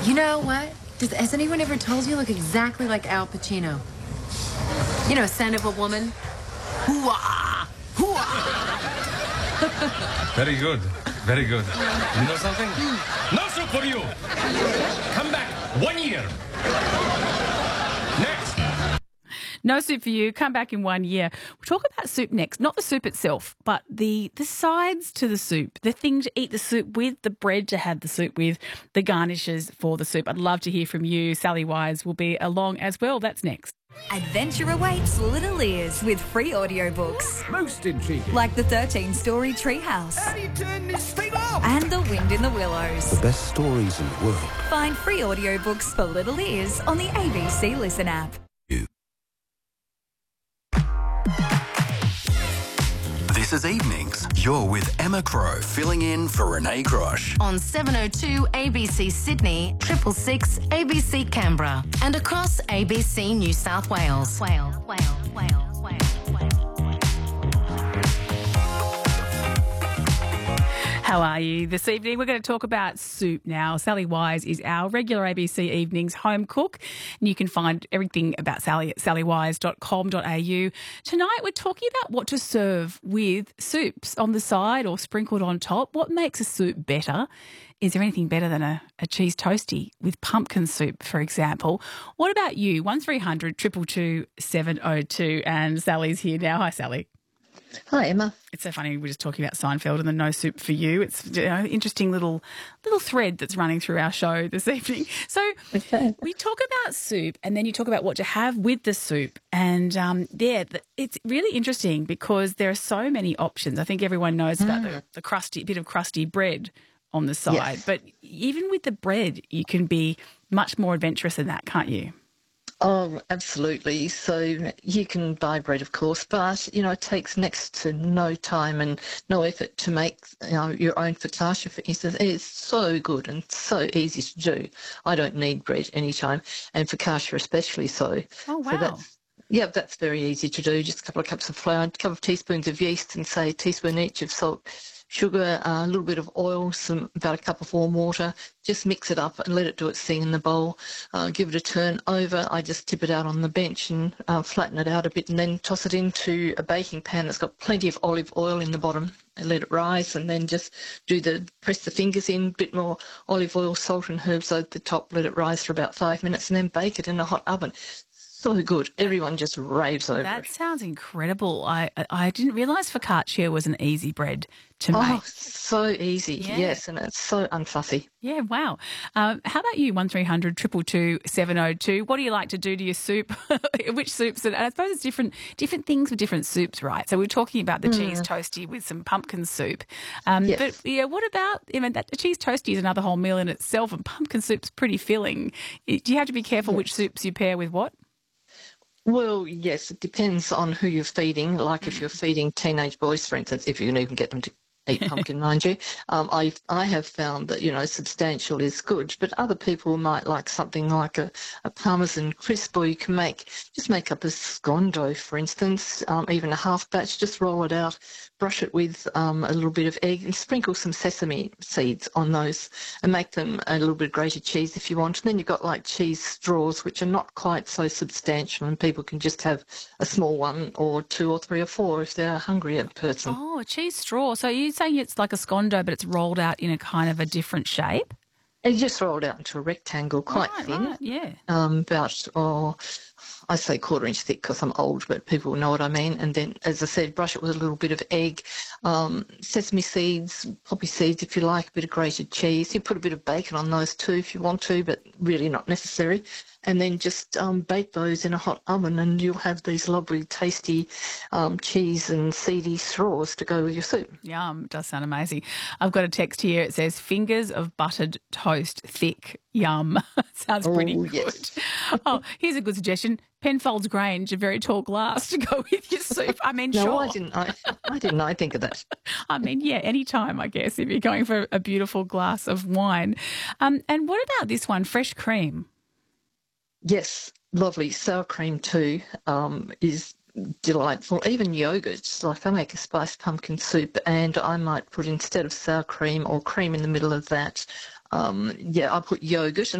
You know what? Has anyone ever told you look exactly like Al Pacino? You know, Scent of a Woman? Hoo-ah! Hoo-ah! Very good. Very good. You know something? No soup for you. Come back 1 year. Next. No soup for you. Come back in 1 year. We'll talk about soup next. Not the soup itself, but the sides to the soup, the thing to eat the soup with, the bread to have the soup with, the garnishes for the soup. I'd love to hear from you. Sally Wise will be along as well. That's next. Adventure awaits Little Ears with free audiobooks. Most intriguing. Like the 13-story Treehouse. How do you turn this thing off? And The Wind in the Willows. The best stories in the world. Find free audiobooks for Little Ears on the ABC Listen app. This is Evenings. You're with Emma Crow, filling in for Renee Grosh. On 702 ABC Sydney, 666 ABC Canberra, and across ABC New South Wales. How are you this evening? We're going to talk about soup now. Sally Wise is our regular ABC Evenings home cook, and you can find everything about Sally at sallywise.com.au. Tonight we're talking about what to serve with soups on the side or sprinkled on top. What makes a soup better? Is there anything better than a cheese toastie with pumpkin soup, for example? What about you? 1300 222 702, and Sally's here now. Hi, Sally. Hi, Emma. It's so funny. We're just talking about Seinfeld and the no soup for you. It's interesting little thread that's running through our show this evening. So we talk about soup, and then you talk about what to have with the soup. And it's really interesting because there are so many options. I think everyone knows about the crusty bit of crusty bread on the side, Yes. but even with the bread, you can be much more adventurous than that, can't you? Oh, absolutely. So you can buy bread, of course, but, it takes next to no time and no effort to make your own focaccia, for instance. It's so good and so easy to do. I don't need bread anytime, and focaccia especially so. Oh, wow. So that's very easy to do. Just a couple of cups of flour, a couple of teaspoons of yeast, and say a teaspoon each of salt, sugar, a little bit of oil, about a cup of warm water. Just mix it up and let it do its thing in the bowl. Give it a turn over. I just tip it out on the bench and flatten it out a bit, and then toss it into a baking pan that's got plenty of olive oil in the bottom, and let it rise, and then just press the fingers in, a bit more olive oil, salt and herbs at the top, let it rise for about 5 minutes, and then bake it in a hot oven. So good. Everyone just raves over it. That sounds incredible. I didn't realise focaccia was an easy bread to make. Oh, so easy, yes, and it's so unfussy. Yeah, wow. How about you, 1300 222 702? What do you like to do to your soup? Which soups? And I suppose it's different things with different soups, right? So we're talking about the cheese toastie with some pumpkin soup. Yes. But yeah, what about, that cheese toastie is another whole meal in itself, and pumpkin soup's pretty filling. Do you have to be careful which soups you pair with what? Well, yes, it depends on who you're feeding. Like if you're feeding teenage boys, for instance, if you can even get them to eat pumpkin, mind you. I have found that, substantial is good, but other people might like something like a parmesan crisp, or you can just make up a scone dough, for instance, even a half batch, just roll it out, brush it with a little bit of egg and sprinkle some sesame seeds on those and make them a little bit of grated cheese if you want. And then you've got like cheese straws, which are not quite so substantial, and people can just have a small one or 2 or 3 or 4 if they're a hungrier person. Oh, a cheese straw. So you're saying it's like a scone dough, but it's rolled out in a kind of a different shape? And you just roll it out into a rectangle, quite thin. Right, yeah. I say 1/4 inch thick because I'm old, but people know what I mean. And then, as I said, brush it with a little bit of egg, sesame seeds, poppy seeds if you like, a bit of grated cheese. You put a bit of bacon on those too if you want to, but really not necessary. And then just bake those in a hot oven, and you'll have these lovely, tasty cheese and seedy straws to go with your soup. Yum, does sound amazing. I've got a text here. It says, fingers of buttered toast, thick. Yum. Sounds pretty good. Yes. Oh, here's a good suggestion. Penfolds Grange, a very tall glass to go with your soup. I mean, No, sure. I didn't. I didn't. I think of that. I mean, yeah, any time, I guess, if you're going for a beautiful glass of wine. And what about this one, fresh cream? Yes, lovely. Sour cream too is delightful. Even yogurts, like I make a spiced pumpkin soup, and I might put, instead of sour cream or cream in the middle of that, I put yogurt. And